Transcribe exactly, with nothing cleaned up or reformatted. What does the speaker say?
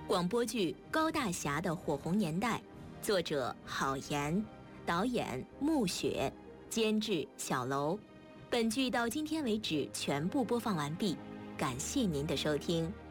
广播剧《高大侠的火红年代》，作者郝岩，导演暮雪，监制小楼。本剧到今天为止全部播放完毕，感谢您的收听。